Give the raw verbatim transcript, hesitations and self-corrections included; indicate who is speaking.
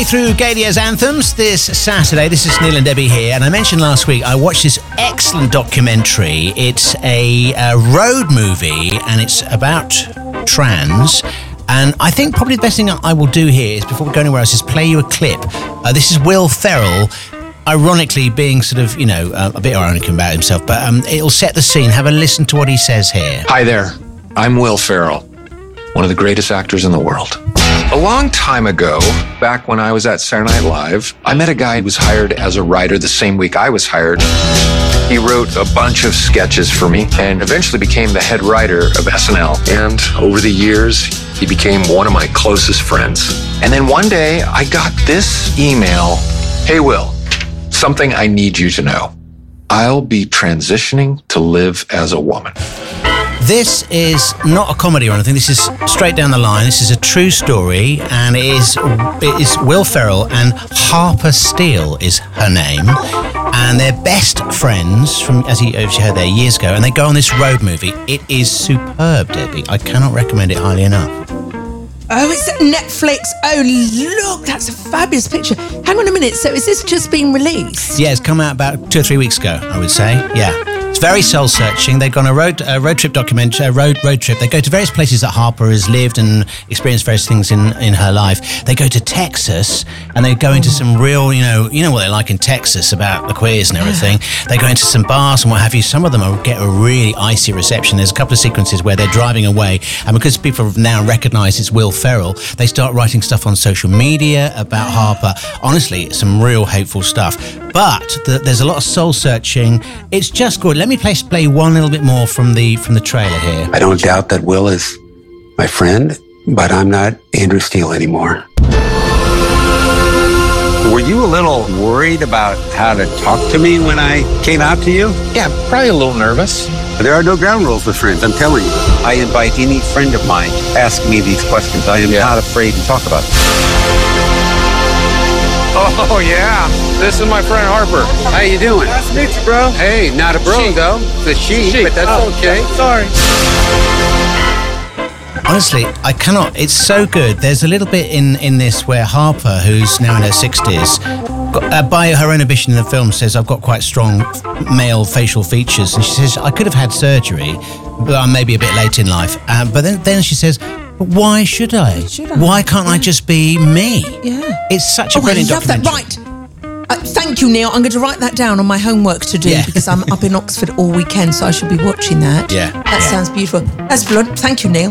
Speaker 1: Halfway through Galia's Anthems this Saturday. This is Neil and Debbie here, and I mentioned last week I watched this excellent documentary. It's a, a road movie, and it's about trans. And I think probably the best thing I will do here is, before we go anywhere else, is play you a clip. Uh, this is Will Ferrell, ironically being sort of, you know, uh, a bit ironic about himself, but um, it'll set the scene. Have a listen to what he says here.
Speaker 2: Hi there. I'm Will Ferrell, one of the greatest actors in the world. A long time ago, back when I was at Saturday Night Live, I met a guy who was hired as a writer the same week I was hired. He wrote a bunch of sketches for me and eventually became the head writer of S N L. And over the years, he became one of my closest friends. And then one day, I got this email. Hey, Will, something I need you to know. I'll be transitioning to live as a woman.
Speaker 1: This is not a comedy or anything. This is straight down the line. This is a true story, and it is it is Will Ferrell and Harper Steele is her name, and they're best friends from, as you as you heard there, years ago, and they go on this road movie. It is superb, Debbie. I cannot recommend it highly enough.
Speaker 3: Oh, it's at Netflix. Oh, look, that's a fabulous picture. Hang on a minute. So is this just been released?
Speaker 1: Yeah, it's come out about two or three weeks ago, I would say. Yeah. It's very soul-searching. They've gone a road a road trip documentary, a road road trip. They go to various places that Harper has lived and experienced various things in, in her life. They go to Texas, and they go into some real, you know, you know what they're like in Texas about the queers and everything. They go into some bars and what have you. Some of them are, get a really icy reception. There's a couple of sequences where they're driving away, and because people have now recognised it's Will Ferrell, they start writing stuff on social media about Harper. Honestly, some real hateful stuff. But the, there's a lot of soul-searching. It's just good. Let me play, play one little bit more from the from the trailer here.
Speaker 4: I don't doubt that Will is my friend, but I'm not Andrew Steele anymore. Were you a little worried about how to talk to me when I came out to you?
Speaker 2: Yeah, probably a little nervous.
Speaker 4: There are no ground rules with friends, I'm telling you. I invite any friend of mine to ask me these questions. I am yeah. not afraid to talk about them.
Speaker 2: Oh, yeah. This is my friend Harper.
Speaker 4: How you doing?
Speaker 2: Nice to meet you, bro.
Speaker 4: Hey, not a bro,
Speaker 2: she.
Speaker 4: though. It's a she,
Speaker 2: she.
Speaker 4: but that's
Speaker 2: oh,
Speaker 4: okay.
Speaker 2: Sorry.
Speaker 1: Honestly, I cannot. It's so good. There's a little bit in, in this where Harper, who's now in her sixties, got, uh, by her own admission in the film, says, I've got quite strong male facial features. And she says, I could have had surgery, but I'm maybe a bit late in life. Uh, but then, then she says, but why should I?
Speaker 3: Should I?
Speaker 1: Why can't
Speaker 3: yeah.
Speaker 1: I just be me?
Speaker 3: Yeah.
Speaker 1: It's such a
Speaker 3: oh,
Speaker 1: brilliant
Speaker 3: I love
Speaker 1: documentary.
Speaker 3: that. Right. Uh, thank you, Neil. I'm going to write that down on my homework to do
Speaker 1: Yeah.
Speaker 3: because I'm up in Oxford all weekend, so I should be watching that.
Speaker 1: Yeah.
Speaker 3: That
Speaker 1: yeah.
Speaker 3: sounds beautiful. That's blood. Thank you, Neil.